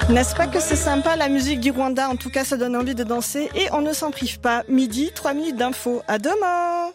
N'est-ce pas que c'est sympa, la musique du Rwanda? En tout cas, ça donne envie de danser et on ne s'en prive pas. Midi, 3 minutes d'info. À demain!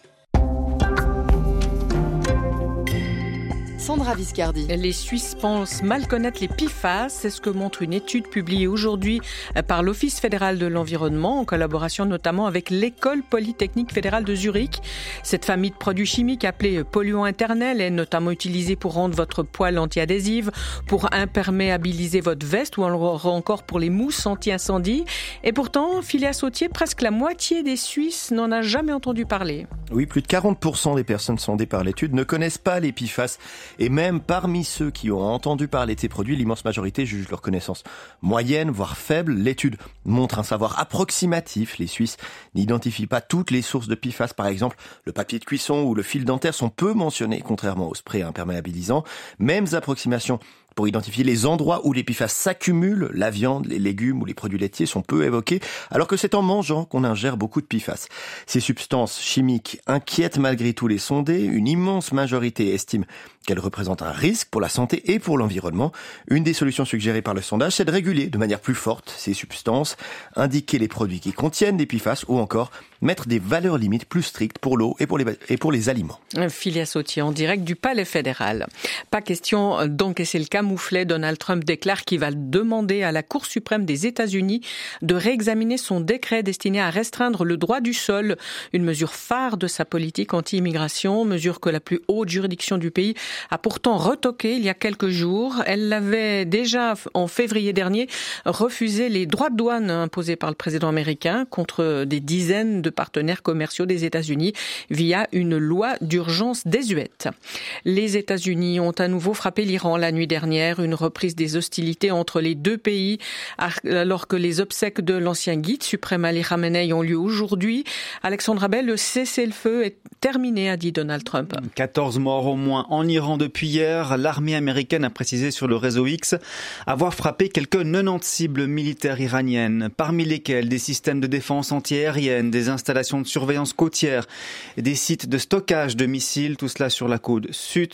Sandra Viscardi. Les Suisses pensent mal connaître les PFAS. C'est ce que montre une étude publiée aujourd'hui par l'Office fédéral de l'environnement, en collaboration notamment avec l'École polytechnique fédérale de Zurich. Cette famille de produits chimiques appelés polluants éternels est notamment utilisée pour rendre votre poêle anti-adhésive, pour imperméabiliser votre veste ou encore pour les mousses anti-incendie. Et pourtant, Phileas Sautier, presque la moitié des Suisses n'en a jamais entendu parler. Oui, plus de 40% des personnes sondées par l'étude ne connaissent pas les PFAS. Et même parmi ceux qui ont entendu parler de ces produits, l'immense majorité juge leur connaissance moyenne, voire faible. L'étude montre un savoir approximatif. Les Suisses n'identifient pas toutes les sources de PFAS. Par exemple, le papier de cuisson ou le fil dentaire sont peu mentionnés, contrairement aux sprays imperméabilisants. Mêmes approximations pour identifier les endroits où les PFAS s'accumulent. La viande, les légumes ou les produits laitiers sont peu évoqués, alors que c'est en mangeant qu'on ingère beaucoup de PFAS. Ces substances chimiques inquiètent malgré tout les sondés. Une immense majorité estime qu'elles représentent un risque pour la santé et pour l'environnement. Une des solutions suggérées par le sondage, c'est de réguler de manière plus forte ces substances, indiquer les produits qui contiennent des PFAS ou encore mettre des valeurs limites plus strictes pour l'eau et pour les aliments. Phileas Sautier en direct du Palais fédéral. Pas question d'encaisser le camouflet. Donald Trump déclare qu'il va demander à la Cour suprême des États-Unis de réexaminer son décret destiné à restreindre le droit du sol, une mesure phare de sa politique anti-immigration, mesure que la plus haute juridiction du pays a pourtant retoquée il y a quelques jours. Elle l'avait déjà, en février dernier, refusé les droits de douane imposés par le président américain contre des dizaines de partenaires commerciaux des États-Unis via une loi d'urgence désuète. Les États-Unis ont à nouveau frappé l'Iran la nuit dernière, une reprise des hostilités entre les deux pays alors que les obsèques de l'ancien guide suprême Ali Khamenei ont lieu aujourd'hui. Alexandre Abel, le cessez-le-feu est terminé, a dit Donald Trump. 14 morts au moins en Iran depuis hier. L'armée américaine a précisé sur le réseau X avoir frappé quelques 90 cibles militaires iraniennes, parmi lesquelles des systèmes de défense antiaérienne, des installations de surveillance côtière, des sites de stockage de missiles, tout cela sur la côte sud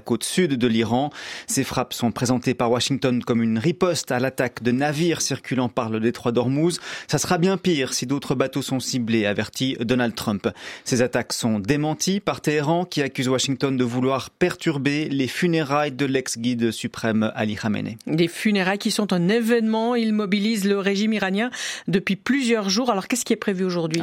de l'Iran. Ces frappes sont présentées par Washington comme une riposte à l'attaque de navires circulant par le détroit d'Ormuz. Ça sera bien pire si d'autres bateaux sont ciblés, avertit Donald Trump. Ces attaques sont démenties par Téhéran qui accuse Washington de vouloir perturber les funérailles de l'ex-guide suprême Ali Khamenei. Des funérailles qui sont un événement, ils mobilisent le régime iranien depuis plusieurs jours. Alors qu'est-ce qui est prévu aujourd'hui ?